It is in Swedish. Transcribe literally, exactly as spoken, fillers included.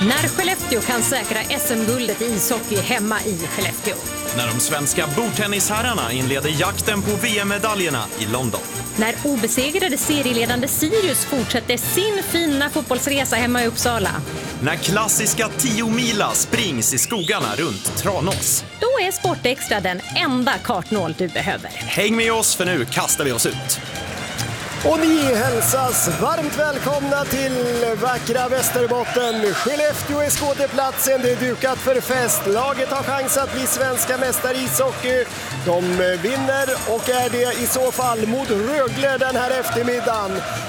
När Skellefteå kan säkra S M-guldet i ishockey hemma i Skellefteå. När de svenska bordtennisherrarna inleder jakten på V M-medaljerna i London. När obesegrade serieledande Sirius fortsätter sin fina fotbollsresa hemma i Uppsala. När klassiska tio mila springs i skogarna runt Tranås. Då är Sportextra den enda kartnål du behöver. Häng med oss, för nu kastar vi oss ut. Och ni hälsas varmt välkomna till vackra Västerbotten. Skellefteå är skådeplatsen, det är dukat för fest. Laget har chans att bli svenska mästare i ishockey. De vinner och är det i så fall mot Rögle den här eftermiddagen.